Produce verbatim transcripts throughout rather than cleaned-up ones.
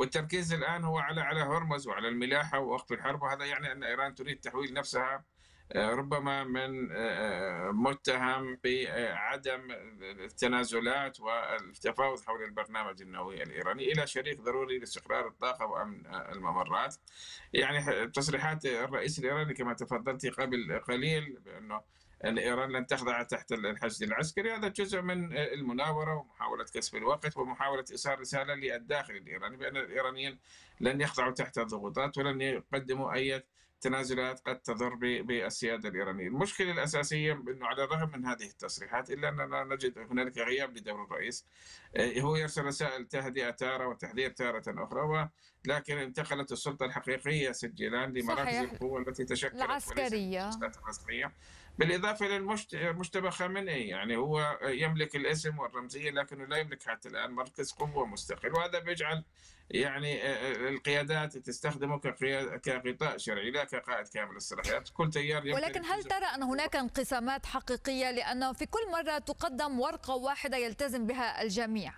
والتركيز الآن هو على على هرمز وعلى الملاحة ووقف الحرب، وهذا يعني أن إيران تريد تحويل نفسها آه، ربما من آه، آه، متهم بعدم التنازلات والتفاوض حول البرنامج النووي الإيراني إلى شريك ضروري لاستقرار الطاقة وأمن آه، الممرات. يعني تصريحات الرئيس الإيراني كما تفضلت قبل قليل بأنه أن إيران لن تخضع تحت الحشد العسكري، هذا جزء من المناورة ومحاولة كسب الوقت ومحاولة إيصال رسالة للداخل الإيراني بأن الإيرانيين لن يخضعوا تحت الضغوطات ولن يقدموا أي تنازلات قد تضر بالسيادة الإيرانية. المشكلة الأساسية أنه على الرغم من هذه التصريحات إلا أننا نجد هنالك غياب لدور الرئيس. هو يرسل رسائل تهدئة تارة وتحذير تارة أخرى، لكن انتقلت السلطة الحقيقية سجلان لمراكز صحيح. القوة التي تشكلت وليست العسكرية. المؤسسات الرسمية، بالإضافة إلى المجتبى خامنئي. يعني هو يملك الاسم والرمزية لكنه لا يملك حتى الآن مركز قوة مستقل، وهذا بيجعل يعني القيادات تستخدمه كغطاء شرعي لا كقائد كامل الصلاحيات. كل تيار ولكن هل ترى أن هناك انقسامات حقيقية، لأنه في كل مرة تقدم ورقة واحدة يلتزم بها الجميع؟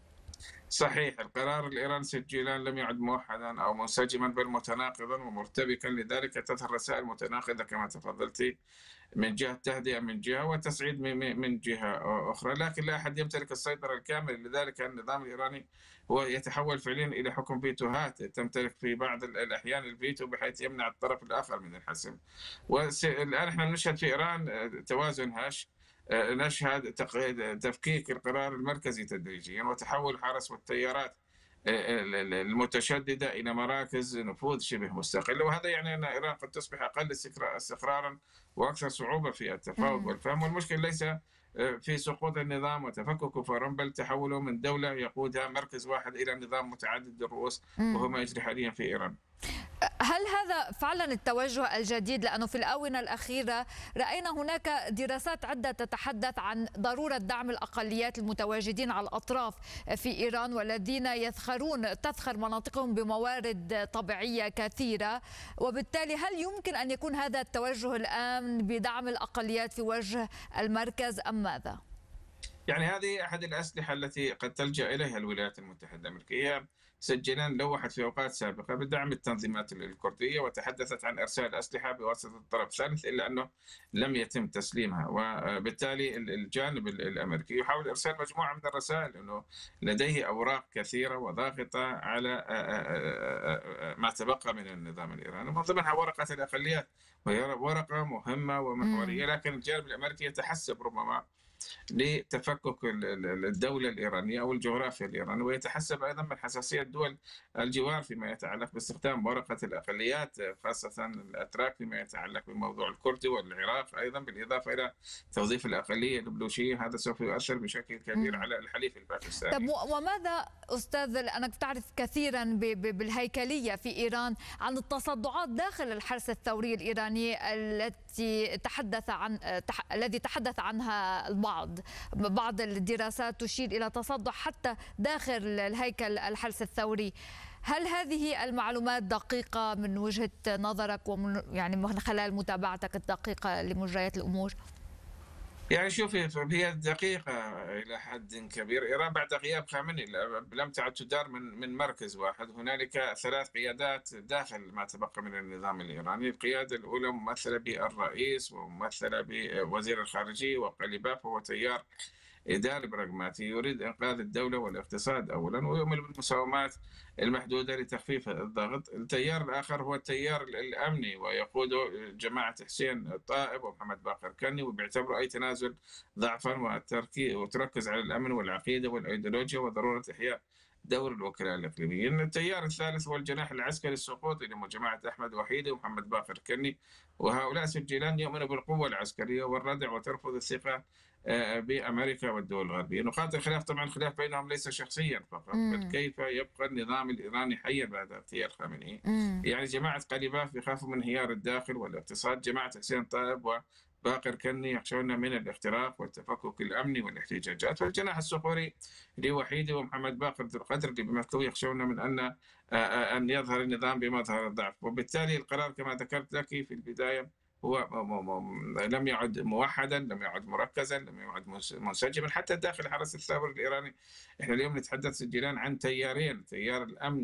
صحيح، القرار الإيراني سجلان لم يعد موحدا أو منسجما بل متناقضا ومرتبكا، لذلك تظهر رسائل متناقضة كما تفضلت، من جهة تهدئة من جهة وتسعيد من جهة أخرى، لكن لا أحد يمتلك السيطرة الكاملة. لذلك النظام الإيراني هو يتحول فعليا إلى حكم فيتوهات، تمتلك في بعض الأحيان الفيتو بحيث يمنع الطرف الآخر من الحسم. والآن احنا نشهد في إيران توازن هش، نشهد تفكيك القرار المركزي تدريجيا وتحول الحرس والتيارات المتشددة إلى مراكز نفوذ شبه مستقلة، وهذا يعني أن إيران قد تصبح أقل استقرارا وأكثر صعوبة في التفاوض والفهم. والمشكلة ليس في سقوط النظام وتفكك فرم، بل تحوله من دولة يقودها مركز واحد إلى نظام متعدد الرؤوس، وهو ما يجري حاليا في إيران. هل هذا فعلا التوجه الجديد؟ لأنه في الآونة الأخيرة رأينا هناك دراسات عدة تتحدث عن ضرورة دعم الأقليات المتواجدين على الأطراف في إيران والذين يذخرون تذخر مناطقهم بموارد طبيعية كثيرة، وبالتالي هل يمكن أن يكون هذا التوجه الآن بدعم الأقليات في وجه المركز أم ماذا؟ يعني هذه أحد الأسلحة التي قد تلجأ إليها الولايات المتحدة الأمريكية. سجلان لوحت في أوقات سابقة بدعم التنظيمات الكردية وتحدثت عن إرسال أسلحة بواسطة الطرف الثالث، إلا أنه لم يتم تسليمها، وبالتالي الجانب الأمريكي يحاول إرسال مجموعة من الرسائل أنه لديه أوراق كثيرة وضاغطة على ما تبقى من النظام الإيراني، ومن ضمنها ورقة الأقليات، وهي ورقة مهمة ومحورية، لكن الجانب الأمريكي يتحسب ربما لتفكك الدولة الإيرانية أو الجغرافيا الإيرانية، ويتحسب أيضا من حساسية دول الجوار فيما يتعلق باستخدام ورقة الأقليات، خاصة الأتراك فيما يتعلق بموضوع الكرد والعراق أيضا، بالإضافة إلى توظيف الأقلية البلوشية. هذا سوف يؤثر بشكل كبير على الحليف الباكستاني. طب وماذا أستاذ، لأنك تعرف كثيرا بالهيكلية في إيران عن التصدعات داخل الحرس الثوري الإيراني التي تحدث عن تح... الذي تحدث عنها البعض بعض الدراسات تشير إلى تصدع حتى داخل الهيكل الحرس الثوري. هل هذه المعلومات دقيقة من وجهة نظرك ومن يعني من خلال متابعتك الدقيقة لمجريات الأمور؟ يعني شوفي، هي دقيقة إلى حد كبير. إيران بعد غياب خامنئي لم تعد تدار من من مركز واحد، هنالك ثلاث قيادات داخل ما تبقى من النظام الإيراني. القيادة الأولى ممثلة بالرئيس وممثلة بوزير الخارجية وقليباف، هو تيار إداري براغماتي يريد إنقاذ الدولة والاقتصاد أولا، ويؤمن بالمساومات المحدودة لتخفيف الضغط. التيار الآخر هو التيار الأمني ويقوده جماعة حسين الطائب ومحمد باقر كني، وبيعتبروا أي تنازل ضعفا وتركز على الأمن والعقيدة والأيديولوجيا وضرورة إحياء دور الوكلاء الإقليميين. التيار الثالث هو الجناح العسكري السقوطي لجماعة أحمد وحيدي ومحمد باقر كني، وهؤلاء سجلان يؤمنوا بالقوة العسكرية والردع وترفض الثقة بأمريكا والدول الغربية. نقاط الخلاف طبعا الخلاف بينهم ليس شخصيا فقط، بل كيف يبقى النظام الإيراني حيا بعد اغتيال خامنئي. يعني جماعة قليباف يخافوا من انهيار الداخل والاقتصاد، جماعة حسين طائب وباقر كني يخشون من الاختراق والتفكك الأمني والاحتجاجات، والجناح الصقوري لوحيدي ومحمد باقر ذو القدر اللي بمثله يخشون من أن أن يظهر النظام بمظهر الضعف. وبالتالي القرار كما ذكرت لك في البداية هو لم يعد موحدا، لم يعد مركزا، لم يعد منسجما حتى داخل الحرس الثوري الإيراني. احنا اليوم نتحدث سجلان عن تيارين، تيار الأمن